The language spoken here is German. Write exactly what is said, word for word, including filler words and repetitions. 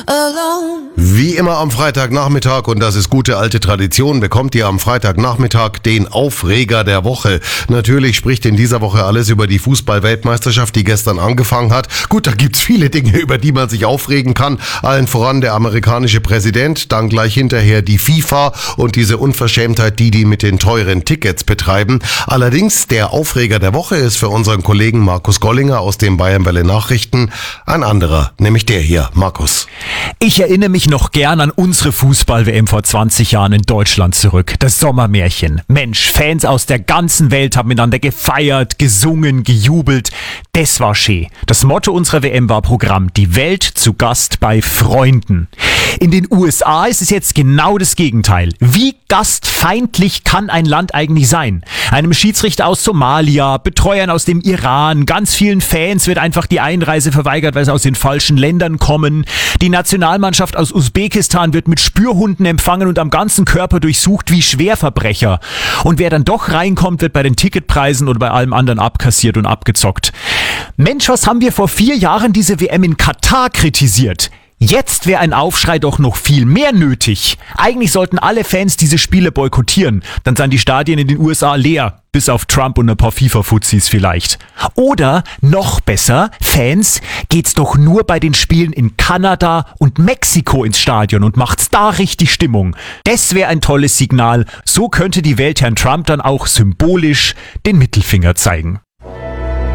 alone. Wie immer am Freitagnachmittag, und das ist gute alte Tradition, bekommt ihr am Freitagnachmittag den Aufreger der Woche. Natürlich spricht in dieser Woche alles über die Fußball-Weltmeisterschaft, die gestern angefangen hat. Gut, da gibt's viele Dinge, über die man sich aufregen kann. Allen voran der amerikanische Präsident, dann gleich hinterher die FIFA und diese Unverschämtheit, die die mit den teuren Tickets betreiben. Allerdings, der Aufreger der Woche ist für unseren Kollegen Markus Gollinger aus den Bayernwelle Nachrichten ein anderer, nämlich der hier. Markus. Ich erinnere mich noch gern an unsere Fußball-W M vor zwanzig Jahren in Deutschland zurück. Das Sommermärchen. Mensch, Fans aus der ganzen Welt haben miteinander gefeiert, gesungen, gejubelt. Das war schön. Das Motto unserer W M war Programm: Die Welt zu Gast bei Freunden. In den U S A ist es jetzt genau das Gegenteil. Wie gastfeindlich kann ein Land eigentlich sein? Einem Schiedsrichter aus Somalia, Betreuern aus dem Iran, ganz vielen Fans wird einfach die Einreise verweigert, weil sie aus den falschen Ländern kommen. Die Nationalmannschaft aus Usbekistan wird mit Spürhunden empfangen und am ganzen Körper durchsucht wie Schwerverbrecher. Und wer dann doch reinkommt, wird bei den Ticketpreisen oder bei allem anderen abkassiert und abgezockt. Mensch, was haben wir vor vier Jahren diese W M in Katar kritisiert? Jetzt wäre ein Aufschrei doch noch viel mehr nötig. Eigentlich sollten alle Fans diese Spiele boykottieren. Dann seien die Stadien in den U S A leer. Bis auf Trump und ein paar FIFA-Fuzis vielleicht. Oder, noch besser, Fans, geht's doch nur bei den Spielen in Kanada und Mexiko ins Stadion und macht's da richtig Stimmung. Das wäre ein tolles Signal. So könnte die Welt Herrn Trump dann auch symbolisch den Mittelfinger zeigen.